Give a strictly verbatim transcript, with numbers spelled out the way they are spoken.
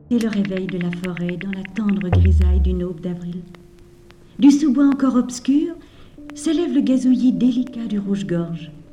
C'est le réveil de la forêt dans la tendre grisaille d'une aube d'avril. Du sous-bois encore obscur s'élève le gazouillis délicat du rouge-gorge.